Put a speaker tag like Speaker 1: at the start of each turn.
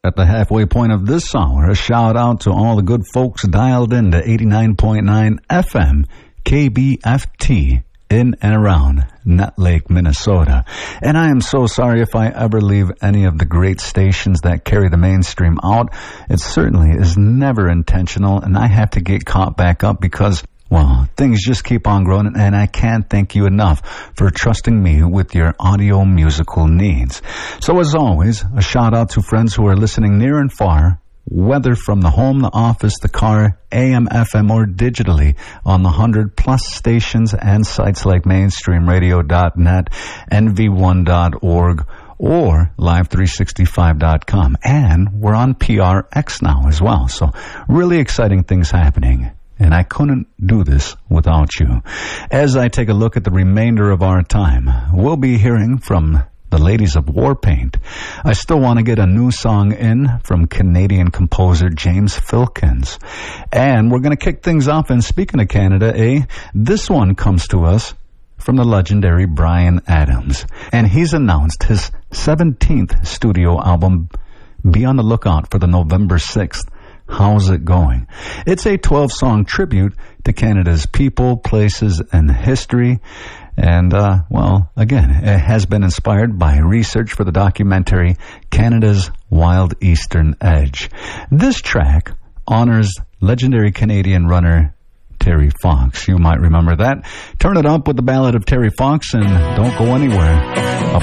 Speaker 1: At the halfway point of this hour, a shout out to all the good folks dialed in to 89.9 FM KBFT in and around Nut Lake, Minnesota. And I am so sorry if I ever leave any of the great stations that carry the mainstream out. It certainly is never intentional, and I have to get caught back up because, well, things just keep on growing, and I can't thank you enough for trusting me with your audio musical needs. So as always, a shout out to friends who are listening near and far, whether from the home, the office, the car, AM, FM, or digitally on the 100+ stations and sites like mainstreamradio.net, nv1.org, or live365.com. And we're on PRX now as well. So really exciting things happening. And I couldn't do this without you. As I take a look at the remainder of our time, we'll be hearing from the ladies of Warpaint. I still want to get a new song in from Canadian composer James Filkins. And we're going to kick things off. And speaking of Canada, this one comes to us from the legendary Bryan Adams. And he's announced his 17th studio album. Be on the lookout for the November 6th. How's it going? It's a 12-song tribute to Canada's people, places, and history. And, well, again, it has been inspired by research for the documentary Canada's Wild Eastern Edge. This track honors legendary Canadian runner Terry Fox. You might remember that. Turn it up with the Ballad of Terry Fox and don't go anywhere.